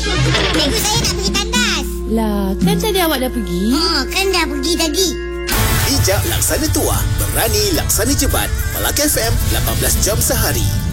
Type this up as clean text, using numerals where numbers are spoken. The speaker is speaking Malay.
Cikgu, saya nak pergi tandas. Lah, kan tadi awak dah pergi? Kan dah pergi tadi. Bijak laksana tua, berani laksana jebat. Melaka FM 18 jam sehari.